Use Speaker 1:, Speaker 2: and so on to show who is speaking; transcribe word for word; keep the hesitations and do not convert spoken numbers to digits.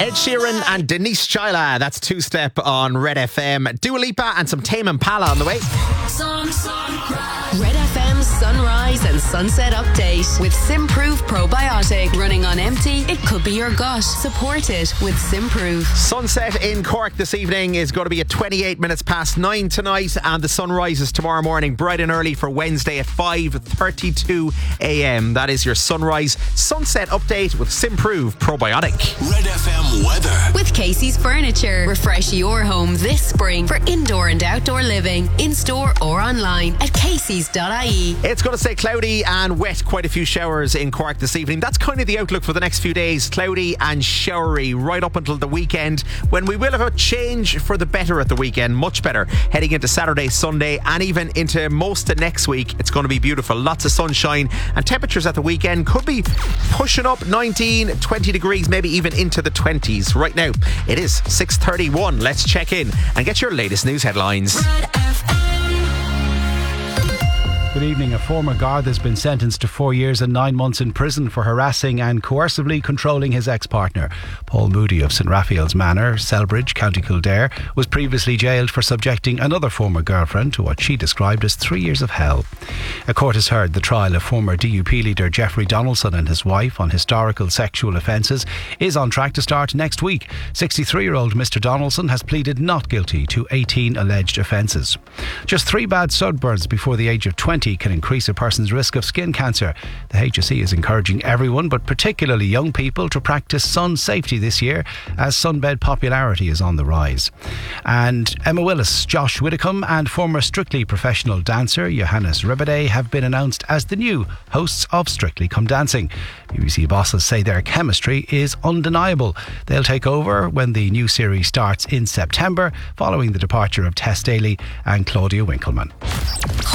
Speaker 1: Ed Sheeran and Denise Chaila. That's Two Step on Red F M. Dua Lipa and some Tame Impala on the way.
Speaker 2: Red F M's Sunrise and Sunset Update with Simprove Probiotic. Running on empty, it could be your gut. Support it with Simprove.
Speaker 1: Sunset in Cork this evening is going to be at twenty-eight minutes past nine tonight, and the sun rises tomorrow morning bright and early for Wednesday at five thirty-two a m. That is your sunrise sunset update with Simprove Probiotic.
Speaker 3: Red F M weather
Speaker 2: with Casey's Furniture. Refresh your home this spring for indoor and outdoor living, in store or online at caseys dot I E.
Speaker 1: It's going to stay cloudy and wet, quite a few showers in Cork this evening. That's kind of the outlook for the next few days. Cloudy and showery right up until the weekend, when we will have a change for the better at the weekend. Much better heading into Saturday, Sunday, and even into most of next week. It's going to be beautiful. Lots of sunshine, and temperatures at the weekend could be pushing up nineteen, twenty degrees, maybe even into the twenties. Right now, it is six thirty-one. Let's check in and get your latest news headlines.
Speaker 4: Good evening. A former guard has been sentenced to four years and nine months in prison for harassing and coercively controlling his ex-partner. Paul Moody of St Raphael's Manor, Selbridge, County Kildare, was previously jailed for subjecting another former girlfriend to what she described as three years of hell. A court has heard the trial of former D U P leader Jeffrey Donaldson and his wife on historical sexual offences is on track to start next week. sixty-three-year-old Mr Donaldson has pleaded not guilty to eighteen alleged offences. Just three bad sunburns before the age of twenty can increase a person's risk of skin cancer. The H S E is encouraging everyone, but particularly young people, to practice sun safety this year as sunbed popularity is on the rise. And Emma Willis, Josh Widdicombe and former Strictly professional dancer Johannes Ribade have been announced as the new hosts of Strictly Come Dancing. B B C bosses say their chemistry is undeniable. They'll take over when the new series starts in September, following the departure of Tess Daly and Claudia Winkleman.